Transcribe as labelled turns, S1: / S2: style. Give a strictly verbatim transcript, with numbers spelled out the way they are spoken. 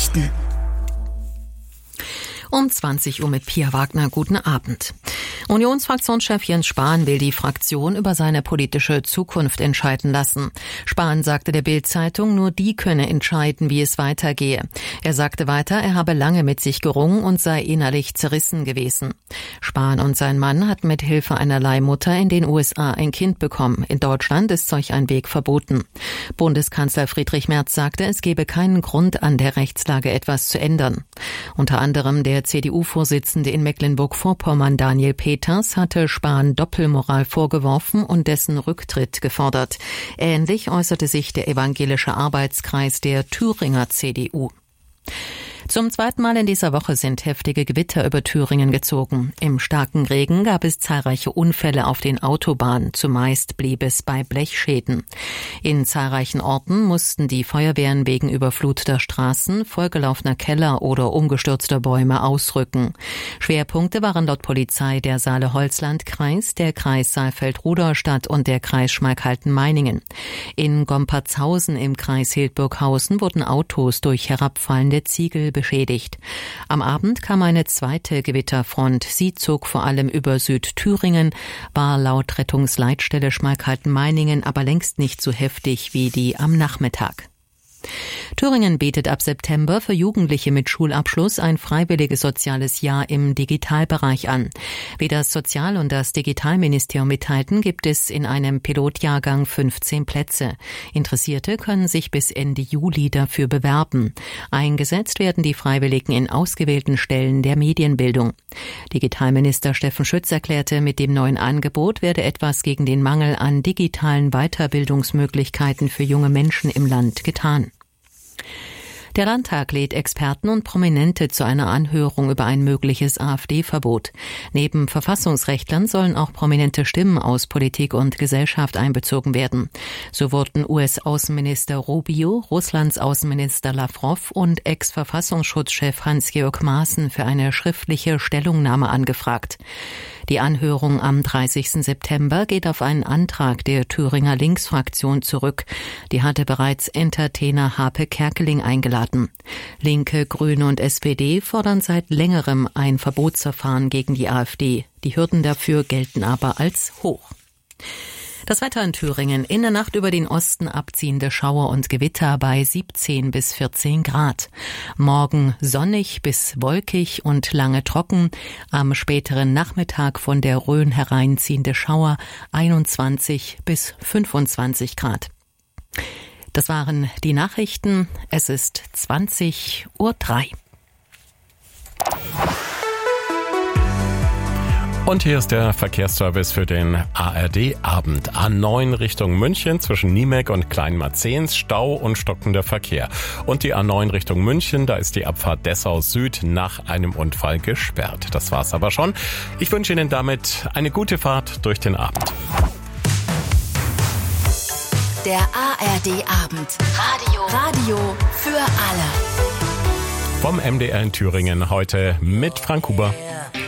S1: Nachrichten.
S2: Um zwanzig Uhr mit Pia Wagner. Guten Abend. Unionsfraktionschef Jens Spahn will die Fraktion über seine politische Zukunft entscheiden lassen. Spahn sagte der Bild-Zeitung, nur die könne entscheiden, wie es weitergehe. Er sagte weiter, er habe lange mit sich gerungen und sei innerlich zerrissen gewesen. Spahn und sein Mann hatten mit Hilfe einer Leihmutter in den U S A ein Kind bekommen. In Deutschland ist solch ein Weg verboten. Bundeskanzler Friedrich Merz sagte, es gebe keinen Grund, an der Rechtslage etwas zu ändern. Unter anderem der C D U-Vorsitzende in Mecklenburg-Vorpommern Daniel Peters hatte Spahn Doppelmoral vorgeworfen und dessen Rücktritt gefordert. Ähnlich äußerte sich der evangelische Arbeitskreis der Thüringer C D U. Zum zweiten Mal in dieser Woche sind heftige Gewitter über Thüringen gezogen. Im starken Regen gab es zahlreiche Unfälle auf den Autobahnen. Zumeist blieb es bei Blechschäden. In zahlreichen Orten mussten die Feuerwehren wegen überfluteter Straßen, vollgelaufener Keller oder umgestürzter Bäume ausrücken. Schwerpunkte waren laut Polizei der Saale-Holzland-Kreis, der Kreis Saalfeld-Rudolstadt und der Kreis Schmalkalden-Meiningen. In Gompertshausen im Kreis Hildburghausen wurden Autos durch herabfallende Ziegel beschädigt. Am Abend kam eine zweite Gewitterfront. Sie zog vor allem über Südthüringen, war laut Rettungsleitstelle Schmalkalden-Meiningen aber längst nicht so heftig wie die am Nachmittag. Thüringen bietet ab September für Jugendliche mit Schulabschluss ein freiwilliges soziales Jahr im Digitalbereich an. Wie das Sozial- und das Digitalministerium mitteilten, gibt es in einem Pilotjahrgang fünfzehn Plätze. Interessierte können sich bis Ende Juli dafür bewerben. Eingesetzt werden die Freiwilligen in ausgewählten Stellen der Medienbildung. Digitalminister Steffen Schütz erklärte, mit dem neuen Angebot werde etwas gegen den Mangel an digitalen Weiterbildungsmöglichkeiten für junge Menschen im Land getan. Der Landtag lädt Experten und Prominente zu einer Anhörung über ein mögliches AfD-Verbot. Neben Verfassungsrechtlern sollen auch prominente Stimmen aus Politik und Gesellschaft einbezogen werden. So wurden U S-Außenminister Rubio, Russlands Außenminister Lavrov und Ex-Verfassungsschutzchef Hans-Georg Maaßen für eine schriftliche Stellungnahme angefragt. Die Anhörung am dreißigsten September geht auf einen Antrag der Thüringer Linksfraktion zurück. Die hatte bereits Entertainer Harpe Kerkeling eingeladen. Linke, Grüne und S P D fordern seit längerem ein Verbotsverfahren gegen die AfD. Die Hürden dafür gelten aber als hoch. Das Wetter in Thüringen: in der Nacht über den Osten abziehende Schauer und Gewitter bei siebzehn bis vierzehn Grad. Morgen sonnig bis wolkig und lange trocken. Am späteren Nachmittag von der Rhön hereinziehende Schauer einundzwanzig bis fünfundzwanzig Grad. Das waren die Nachrichten. Es ist zwanzig Uhr drei.
S3: Und hier ist der Verkehrsservice für den A R D-Abend. A neun Richtung München zwischen Niemek und Kleinmarzehns, Stau und stockender Verkehr. Und die A neun Richtung München, da ist die Abfahrt Dessau Süd nach einem Unfall gesperrt. Das war's aber schon. Ich wünsche Ihnen damit eine gute Fahrt durch den Abend.
S1: Der A R D-Abend. Radio. Radio für alle.
S3: Vom M D R in Thüringen heute mit Frank Huber.